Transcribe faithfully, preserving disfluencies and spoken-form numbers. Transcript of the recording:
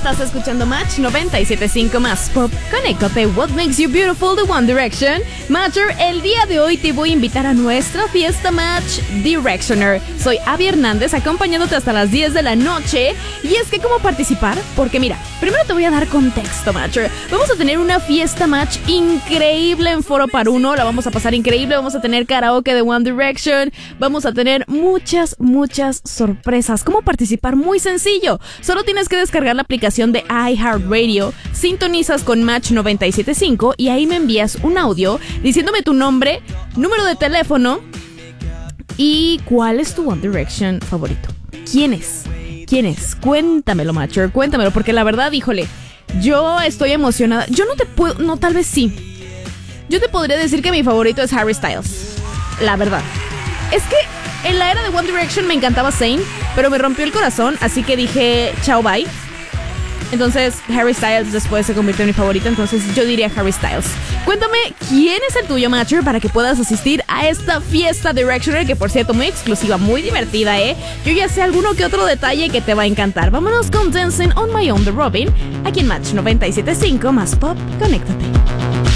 Estás escuchando Match noventa y siete punto cinco más Pop. Conéctate, What Makes You Beautiful de One Direction. Matcher, el día de hoy te voy a invitar a nuestra fiesta Match Directioner. Soy Abby Hernández, acompañándote hasta las diez de la noche. Y es que, ¿cómo participar? Porque mira, primero te voy a dar contexto, Matcher. Vamos a tener una fiesta Match increíble en Foro Par Uno. La vamos a pasar increíble. Vamos a tener karaoke de One Direction. Vamos a tener muchas, muchas sorpresas. ¿Cómo participar? Muy sencillo. Solo tienes que descargar la aplicación de iHeartRadio, sintonizas con Match noventa y siete punto cinco y ahí me envías un audio diciéndome tu nombre, número de teléfono y cuál es tu One Direction favorito. ¿Quién es? ¿Quién es? Cuéntamelo, Matcher, cuéntamelo, porque la verdad, híjole, yo estoy emocionada. Yo no te puedo, no, tal vez sí. Yo te podría decir que mi favorito es Harry Styles. La verdad. Es que en la era de One Direction me encantaba Zayn, pero me rompió el corazón, así que dije, chao, bye. Entonces Harry Styles después se convirtió en mi favorito, entonces yo diría Harry Styles. Cuéntame, ¿quién es el tuyo, Matcher, para que puedas asistir a esta fiesta Directioner, que por cierto, muy exclusiva, muy divertida, ¿eh? Yo ya sé alguno que otro detalle que te va a encantar. Vámonos con Dancing on My Own de Robin, aquí en Match noventa y siete punto cinco más Pop. Conéctate.